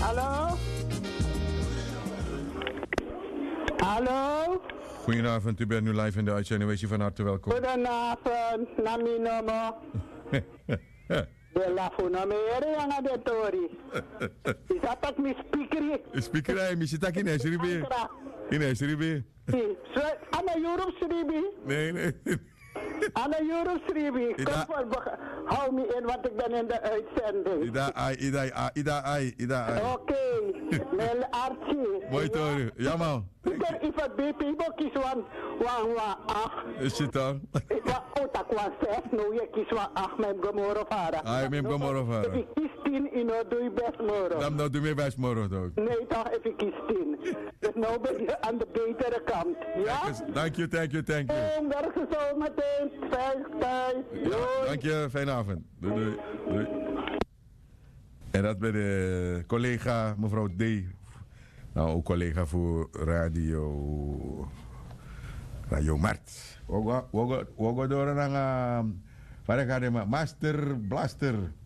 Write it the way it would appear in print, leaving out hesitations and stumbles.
Hallo? Hallo? Goedenavond, u bent nu live in de uitzending. Wees je van harte welkom. Goedenavond, Naminomo. De lafunamere yang ada tori. Bisa tak mi speaker. Speaker, mi zit in Esribe. In Esribe. So, ana Europe Sribi. Nee. Ana Europe Sribi. Hou me in, want ik ben in de uitzending. Ida. Oké, Mel Archie. Mooi toren. Ja man. Ik heb BP bokjes wan 8. Is het dan? Ik was otak wan 6, nu je kies wan 8 met gomoro vara. Met gomoro vara. Ik kies 10, ino doe je best moro. Dan doe je best moro toch? Nee toch, even kies 10. Dus nou ben je aan de betere kant, ja? Thank you. En werk ze zo meteen, fijn tijd. Ja, dank je, fijne avond. Doei. En dat bij de collega mevrouw D. Nou, ook collega voor Radio Mart. We gaan door naar Master Blaster.